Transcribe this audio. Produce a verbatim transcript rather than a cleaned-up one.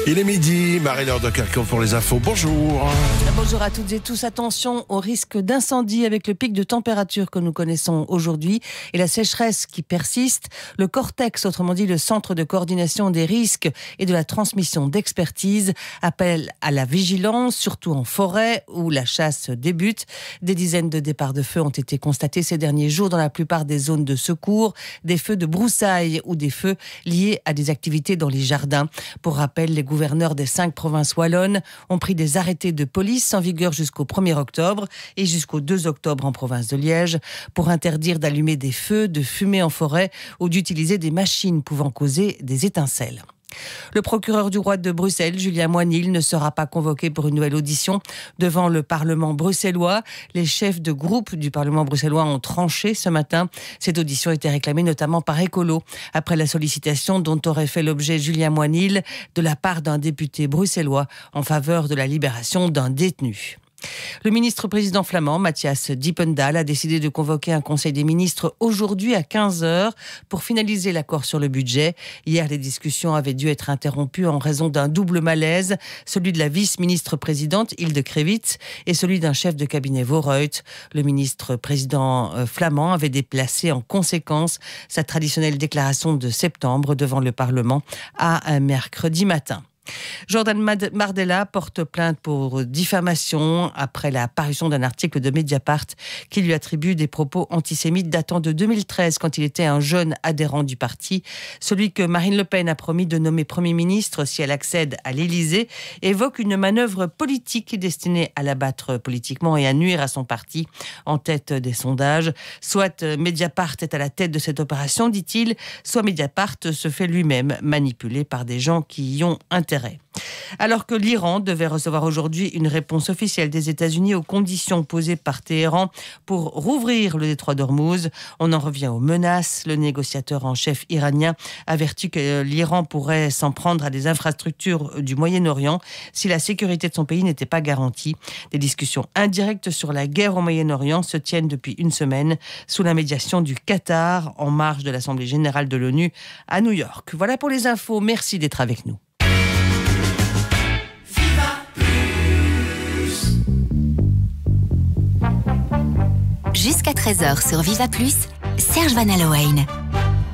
Il est midi, Marie-Laure de Kerckhove pour les infos. Bonjour. Bonjour à toutes et tous. Attention au risque d'incendie avec le pic de température que nous connaissons aujourd'hui et la sécheresse qui persiste. Le Cortex, autrement dit le Centre de coordination des risques et de la transmission d'expertise, appelle à la vigilance, surtout en forêt où la chasse débute. Des dizaines de départs de feu ont été constatés ces derniers jours dans la plupart des zones de secours, des feux de broussailles ou des feux liés à des activités dans les jardins. Pour rappel, les gouverneurs des cinq provinces wallonnes ont pris des arrêtés de police en vigueur jusqu'au premier octobre et jusqu'au deux octobre en province de Liège pour interdire d'allumer des feux, de fumer en forêt ou d'utiliser des machines pouvant causer des étincelles. Le procureur du roi de Bruxelles, Julien Moinil, ne sera pas convoqué pour une nouvelle audition devant le Parlement bruxellois. Les chefs de groupe du Parlement bruxellois ont tranché ce matin. Cette audition était réclamée notamment par Écolo, après la sollicitation dont aurait fait l'objet Julien Moinil de la part d'un député bruxellois en faveur de la libération d'un détenu. Le ministre-président flamand, Matthias Dippendal, a décidé de convoquer un conseil des ministres aujourd'hui à quinze heures pour finaliser l'accord sur le budget. Hier, les discussions avaient dû être interrompues en raison d'un double malaise, celui de la vice-ministre-présidente Hilde Krevits et celui d'un chef de cabinet Voorhout. Le ministre-président flamand avait déplacé en conséquence sa traditionnelle déclaration de septembre devant le Parlement à un mercredi matin. Jordan Bardella porte plainte pour diffamation après la parution d'un article de Mediapart qui lui attribue des propos antisémites datant de deux mille treize quand il était un jeune adhérent du parti. Celui que Marine Le Pen a promis de nommer Premier ministre si elle accède à l'Élysée évoque une manœuvre politique destinée à l'abattre politiquement et à nuire à son parti en tête des sondages. Soit Mediapart est à la tête de cette opération, dit-il, soit Mediapart se fait lui-même manipuler par des gens qui y ont intérêt. Alors que l'Iran devait recevoir aujourd'hui une réponse officielle des États-Unis aux conditions posées par Téhéran pour rouvrir le détroit d'Ormuz, on en revient aux menaces. Le négociateur en chef iranien avertit que l'Iran pourrait s'en prendre à des infrastructures du Moyen-Orient si la sécurité de son pays n'était pas garantie. Des discussions indirectes sur la guerre au Moyen-Orient se tiennent depuis une semaine sous la médiation du Qatar en marge de l'Assemblée générale de l'ONU à New York. Voilà pour les infos. Merci d'être avec nous. Jusqu'à treize heures sur Viva Plus, Serge Van Allowen.